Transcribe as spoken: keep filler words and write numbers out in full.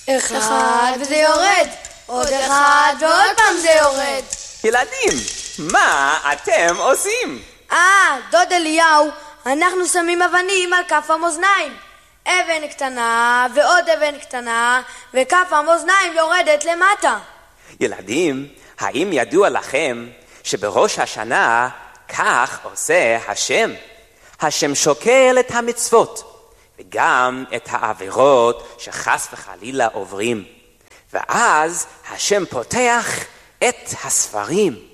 אחד וזה יורד, עוד אחד ועוד פעם זה יורד. ילדים, מה אתם עושים? אה, דוד אליהו, אנחנו שמים אבנים על כף המאזניים. אבן קטנה ועוד אבן קטנה, וכף המאזניים יורדת למטה. ילדים, האם ידוע לכם שבראש השנה כך עושה השם? השם שוקל את המצוות וגם את העבירות שחס וחלילה עוברים, ואז השם פותח את הספרים